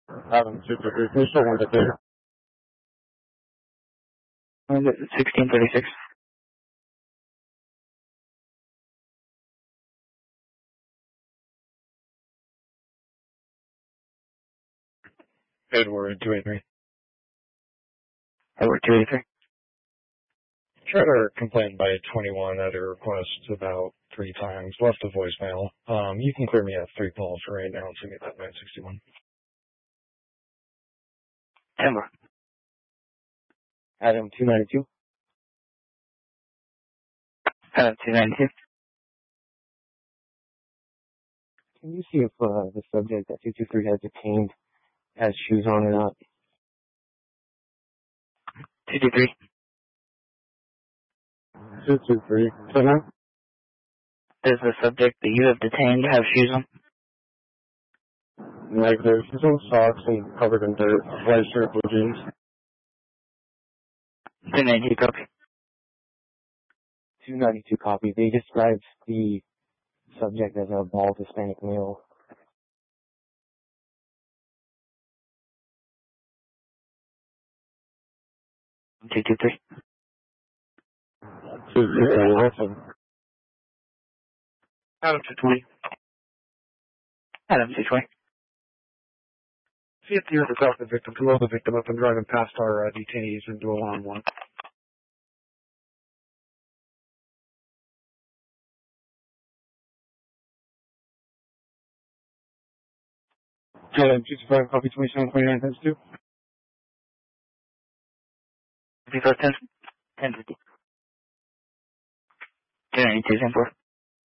Adam 223, can you still one dictator? 1636. Edward 283. Edward 283. Shredder complained by 21 at a request about 3 times, left a voicemail. You can clear me at 3 calls for right now and send me that 961. Timber. Adam 292. Adam 292. Can you see if the subject that 223 has detained has shoes on or not? 223. 223. So now? Does the subject that you have detained have shoes on? Negative. He's on socks and covered in dirt. White shirt, blue jeans. 292 copy. 292 copy. They described the subject as a bald Hispanic male. Two two three. 223. Listen. Adam 220. Adam 220. See if you ever talk the victim to load the victim up and driving past our detainees and do a one-on-one. Adam 225, copy 2729 times 2. 1050. 292 10 4.